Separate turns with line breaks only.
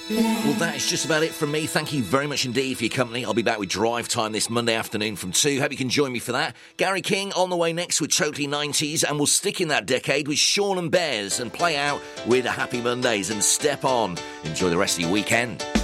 Well, that is just about it from me. Thank you very much indeed for your company. I'll be back with Drive Time this Monday afternoon from 2. Hope you can join me for that. Gary King on the way next with Totally 90s, and we'll stick in that decade with Sean and Bears and play out with Happy Mondays and Step On. Enjoy the rest of your weekend.